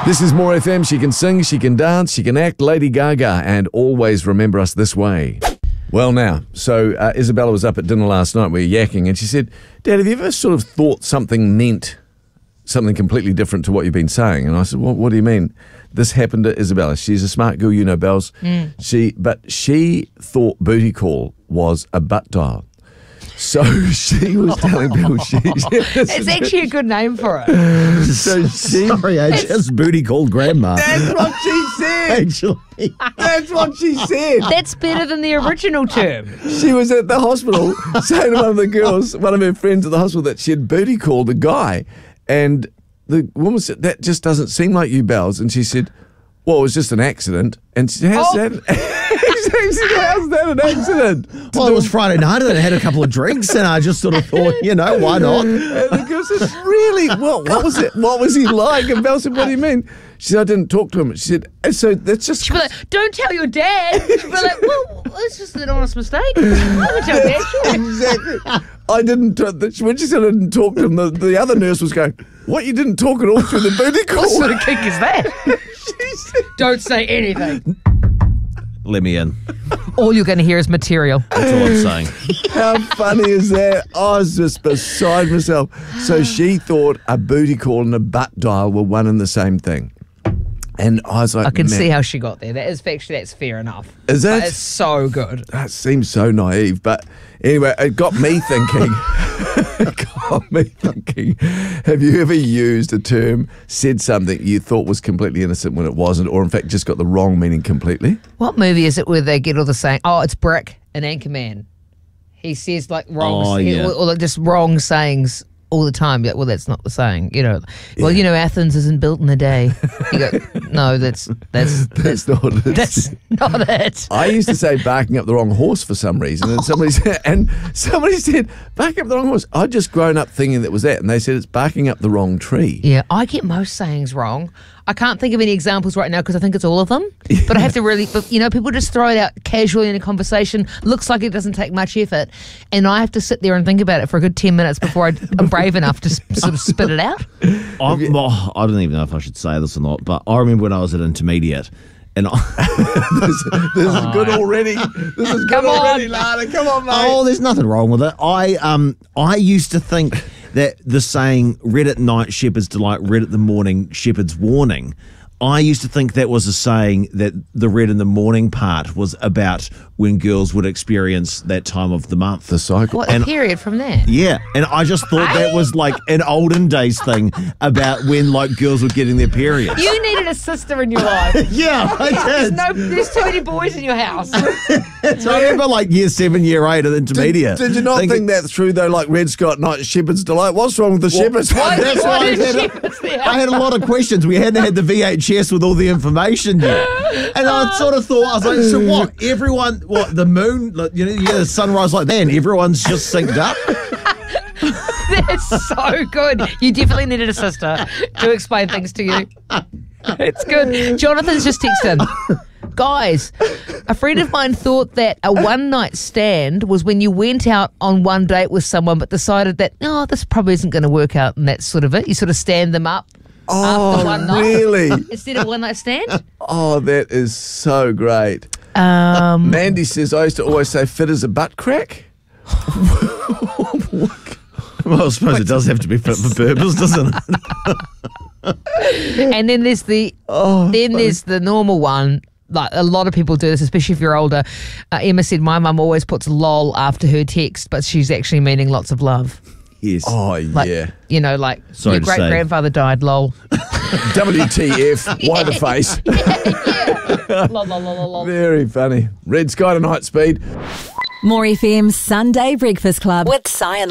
This is More FM. She can sing, she can dance, she can act, Lady Gaga, and always remember us this way. Well now, so Isabella was up at dinner last night, we were yakking, and she said, Dad, have you ever sort of thought something meant something completely different to what you've been saying? And I said, well, what do you mean? This happened to Isabella. She's a smart girl, you know, Bells. But she thought booty call was a butt dial. So she was telling people it's actually a good name for it. Sorry, I just booty called grandma. That's what she said. Actually, That's what she said. That's better than the original term. She was at the hospital saying to one of the girls, one of her friends at the hospital, that she had booty called a guy. And the woman said, that just doesn't seem like you, Bells. And she said, well, it was just an accident. And she said, how's that an accident? well, it was Friday night and I had a couple of drinks and I just sort of thought, why not? And the girl said, really? What was it? What was he like? And Belle said, what do you mean? She said, I didn't talk to him. She said, so that's just... She'd be like, don't tell your dad. She'd be like, well, it's just an honest mistake. I would tell Dad, sure. Exactly. I didn't... When she said I didn't talk to him, the other nurse was going, what, you didn't talk at all through the booty call? What sort of kink is that? She said, Don't say anything. Let me in. All you're going to hear is material. That's all I'm saying. how funny is that? I was just beside myself. So she thought a booty call and a butt dial were one and the same thing. And I was like, I can man, see how she got there. That's fair enough. Is But it? it's so good. That seems so naive. But anyway, it got me thinking. Have you ever used a term, said something you thought was completely innocent when it wasn't, or in fact just got the wrong meaning completely? What movie is it where they get all the saying? Oh, it's Brick and Anchorman. He says like wrong, or like just wrong sayings all the time. Well, that's not the saying, Well, Athens isn't built in a day. You go, no, that's not it. That's not it. I used to say barking up the wrong horse for some reason, and somebody said barking up the wrong horse. I'd just grown up thinking that was that, and they said it's barking up the wrong tree. Yeah, I get most sayings wrong. I can't think of any examples right now because I think it's all of them. But I have to really, people just throw it out casually in a conversation. Looks like it doesn't take much effort. And I have to sit there and think about it for a good 10 minutes before I'm brave enough to sort of spit it out. I don't even know if I should say this or not, but I remember when I was at intermediate and this is good already. This is good already, Lana. Come on, mate. Oh, there's nothing wrong with it. I used to think that the saying "red at night, shepherd's delight; red at the morning, shepherd's warning." I used to think that was a saying that the red in the morning part was about when girls would experience that time of the month. The cycle. What, a period from that? Yeah, and I just thought that was like an olden days thing about when like girls were getting their periods. You needed a sister in your life. Yeah, I did. There's too many boys in your house. So I remember like year 7, year 8 at intermediate. Did you not think that's true though? Like Red Scott Night, Shepherd's Delight. What's wrong with the shepherds? That's why I had a lot of questions. We hadn't had the VHS with all the information yet. And I sort of thought, I was like, so what? Everyone, the moon, the sunrise like that, and everyone's just synced up? That's so good. You definitely needed a sister to explain things to you. It's good. Jonathan's just texted in. Guys, a friend of mine thought that a one-night stand was when you went out on one date with someone but decided that, this probably isn't going to work out, and that's sort of it. You sort of stand them up. After one night, really? Instead of one night stand? Oh, that is so great. Mandy says, I used to always say fit as a butt crack. Well, I suppose it does have to be fit for purpose, doesn't it? And then there's there's the normal one. Like a lot of people do this, especially if you're older. Emma said, my mum always puts lol after her text, but she's actually meaning lots of love. Yes. Oh, like, yeah. Your great-grandfather died, lol. WTF, why the face? Yeah. Lol, lol, lol, lol. Very funny. Red Sky to Night Speed. More FM's Sunday Breakfast Club with Cyan